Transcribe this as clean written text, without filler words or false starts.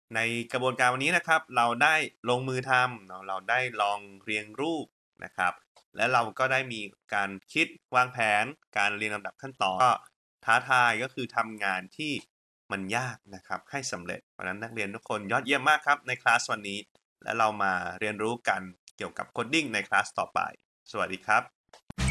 ในกระบวนการวันนี้นะครับเราได้ลงมือทำเนาะเราได้ลองเรียงรูปนะครับและเราก็ได้มีการคิดวางแผนการเรียงลำดับขั้นตอนก็ท้าทายก็คือทำงานที่มันยากนะครับให้สำเร็จเพราะฉะนั้นนักเรียนทุกคนยอดเยี่ยมมากครับในคลาสวันนี้และเรามาเรียนรู้กันเกี่ยวกับโคดดิ้งในคลาสต่อไปสวัสดีครับ